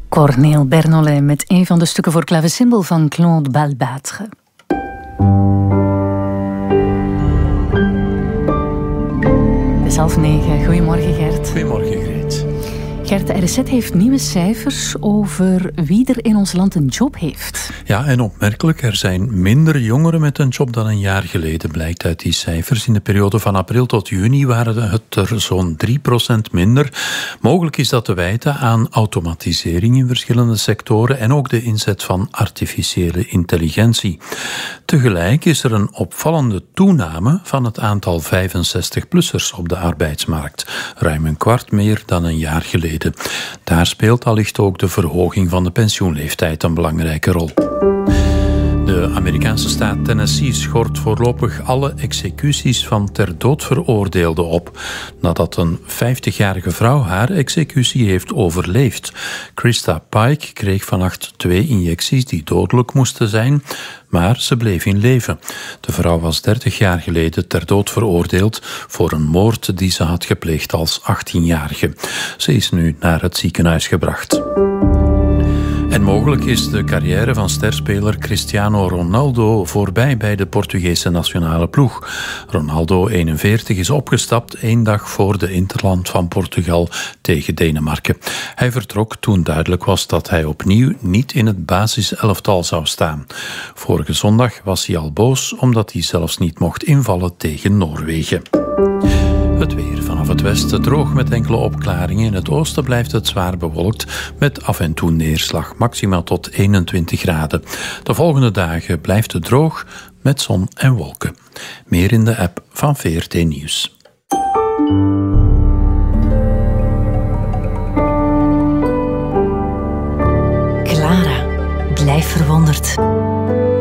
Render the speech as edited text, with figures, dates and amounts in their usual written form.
Cornél Bernolin met een van de stukken voor clavecimbal van Claude Balbâtre. Het is 8:30. Goedemorgen, Gert. Goedemorgen, Greet. Gert, de RZ heeft nieuwe cijfers over wie er in ons land een job heeft. Ja, en opmerkelijk, er zijn minder jongeren met een job dan een jaar geleden, blijkt uit die cijfers. In de periode van april tot juni waren het er zo'n 3% minder. Mogelijk is dat te wijten aan automatisering in verschillende sectoren en ook de inzet van artificiële intelligentie. Tegelijk is er een opvallende toename van het aantal 65-plussers op de arbeidsmarkt. Ruim een kwart meer dan een jaar geleden. Daar speelt allicht ook de verhoging van de pensioenleeftijd een belangrijke rol. De Amerikaanse staat Tennessee schort voorlopig alle executies van ter dood veroordeelden op, nadat een 50-jarige vrouw haar executie heeft overleefd. Krista Pike kreeg vannacht 2 injecties die dodelijk moesten zijn, maar ze bleef in leven. De vrouw was 30 jaar geleden ter dood veroordeeld voor een moord die ze had gepleegd als 18-jarige. Ze is nu naar het ziekenhuis gebracht. En mogelijk is de carrière van sterspeler Cristiano Ronaldo voorbij bij de Portugese nationale ploeg. Ronaldo, 41, is opgestapt 1 dag voor de interland van Portugal tegen Denemarken. Hij vertrok toen duidelijk was dat hij opnieuw niet in het basiselftal zou staan. Vorige zondag was hij al boos omdat hij zelfs niet mocht invallen tegen Noorwegen. Het weer vanaf het westen droog met enkele opklaringen. In het oosten blijft het zwaar bewolkt met af en toe neerslag, maximaal tot 21 graden. De volgende dagen blijft het droog met zon en wolken. Meer in de app van VRT Nieuws. Clara, blijf verwonderd.